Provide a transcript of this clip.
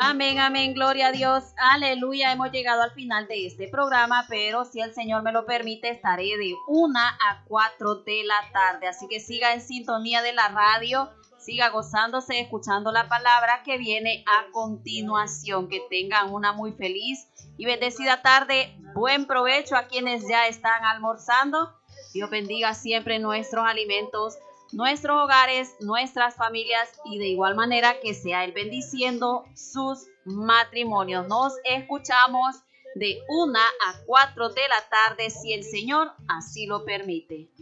Amén, amén, gloria a Dios, aleluya. Hemos llegado al final de este programa, pero si el Señor me lo permite, estaré de 1 a 4 de la tarde. Así que siga en sintonía de la radio, siga gozándose, escuchando la palabra que viene a continuación. Que tengan una muy feliz y bendecida tarde. Buen provecho a quienes ya están almorzando. Dios bendiga siempre nuestros alimentos, nuestros hogares, nuestras familias y de igual manera que sea Él bendiciendo sus matrimonios. Nos escuchamos de 1 a 4 de la tarde si el Señor así lo permite.